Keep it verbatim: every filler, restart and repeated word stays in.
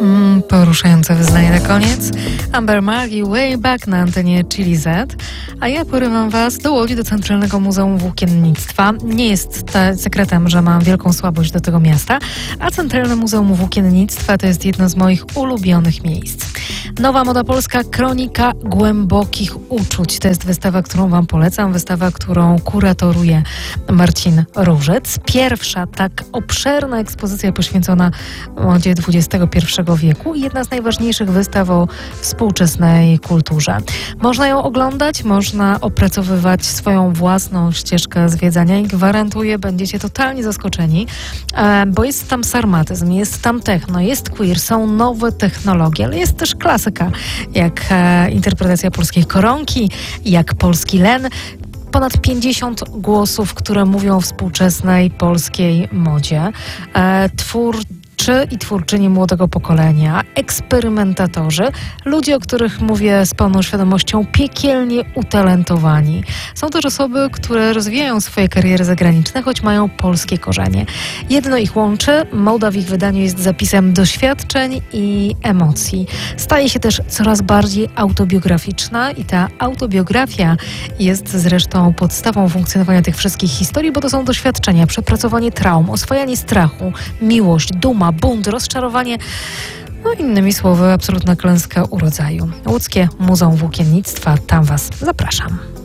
Mm, poruszające wyznanie na koniec. Amber Marley, Way Back na antenie Chili Z. A ja porywam Was do Łodzi, do Centralnego Muzeum Włókiennictwa. Nie jest to sekretem, że mam wielką słabość do tego miasta, a Centralne Muzeum Włókiennictwa to jest jedno z moich ulubionych miejsc. Nowa moda polska, kronika głębokich uczuć. To jest wystawa, którą Wam polecam. Wystawa, którą kuratoruje Marcin Różec. Pierwsza tak obszerna ekspozycja poświęcona modzie dwudziestego pierwszego wieku i jedna z najważniejszych wystaw o współczesnej kulturze. Można ją oglądać, można opracowywać swoją własną ścieżkę zwiedzania i gwarantuję, będziecie totalnie zaskoczeni, bo jest tam sarmatyzm, jest tam techno, jest queer, są nowe technologie, ale jest też klasyka, jak interpretacja polskiej koronki, jak polski len. Ponad pięćdziesiąt głosów, które mówią o współczesnej polskiej modzie. Twór Twórcy i twórczyni młodego pokolenia, eksperymentatorzy, ludzie, o których mówię z pełną świadomością, piekielnie utalentowani. Są też osoby, które rozwijają swoje kariery zagraniczne, choć mają polskie korzenie. Jedno ich łączy, moda w ich wydaniu jest zapisem doświadczeń i emocji. Staje się też coraz bardziej autobiograficzna i ta autobiografia jest zresztą podstawą funkcjonowania tych wszystkich historii, bo to są doświadczenia, przepracowanie traum, oswajanie strachu, miłość, duma, bunt, rozczarowanie, no innymi słowy absolutna klęska urodzaju. Łódzkie Muzeum Włókiennictwa, tam Was zapraszam.